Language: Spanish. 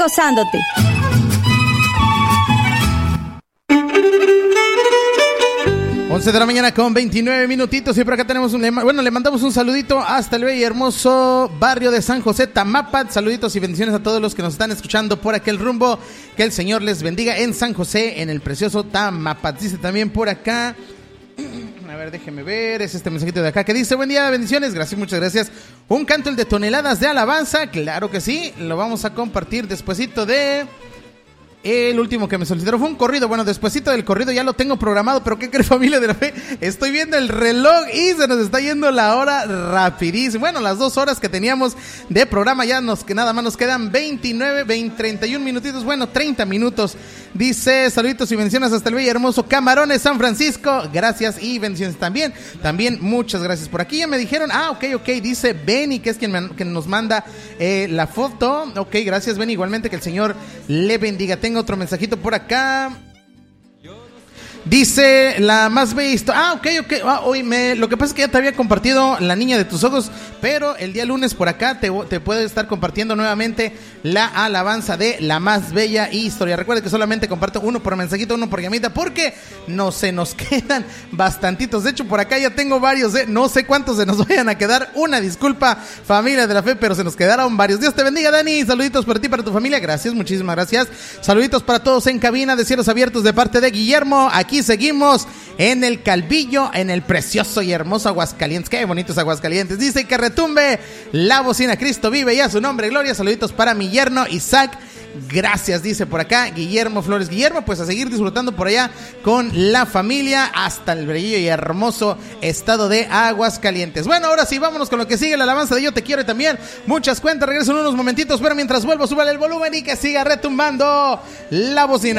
gozándote. Once de la mañana con 29 minutitos y por acá tenemos le mandamos un saludito hasta el bello y hermoso barrio de San José Tamapat. Saluditos y bendiciones a todos los que nos están escuchando por aquel rumbo. Que el Señor les bendiga en San José, en el precioso Tamapat. Dice también por acá, a ver, déjeme ver, es este mensajito de acá que dice: buen día, bendiciones, gracias, muchas gracias. Un canto, el de toneladas de alabanza, claro que sí, lo vamos a compartir despuesito de... El último que me solicitaron fue un corrido. Bueno, despuesito del corrido ya lo tengo programado, pero ¿qué cree, familia de la fe? Estoy viendo el reloj y se nos está yendo la hora rapidísimo. Bueno, las 2 horas que teníamos de programa ya nada más nos quedan 31 minutitos, bueno, 30 minutos. Dice: saluditos y bendiciones hasta el bello y hermoso Camarones, San Francisco. Gracias y bendiciones también. También muchas gracias. Por aquí ya me dijeron, ok, dice Benny, que es quien nos manda la foto. Ok, gracias Benny, igualmente que el Señor le bendiga. Tengo otro mensajito por acá. Dice la más bella historia. Ok. Lo que pasa es que ya te había compartido La Niña de tus Ojos, pero el día lunes por acá te puede estar compartiendo nuevamente la alabanza de La Más Bella Historia. Recuerda que solamente comparto uno por mensajito, uno por llamita, porque no se nos quedan bastantitos. De hecho, por acá ya tengo varios, no sé cuántos se nos vayan a quedar. Una disculpa, familia de la fe, pero se nos quedaron varios. Dios te bendiga, Dani. Saluditos para ti, para tu familia. Gracias, muchísimas gracias. Saluditos para todos en cabina de Cielos Abiertos de parte de Guillermo. Aquí seguimos en el Calvillo, en el precioso y hermoso Aguascalientes. Qué bonitos Aguascalientes. Dice que retumbe la bocina, Cristo vive y a su nombre gloria. Saluditos para mi yerno Isaac. Gracias, dice por acá Guillermo Flores. Guillermo, pues a seguir disfrutando por allá con la familia hasta el bello y hermoso estado de Aguascalientes. Bueno, ahora sí, vámonos con lo que sigue, la alabanza de Yo Te Quiero y también muchas cuentas. Regreso en unos momentitos, pero mientras vuelvo, súbale el volumen y que siga retumbando la bocina.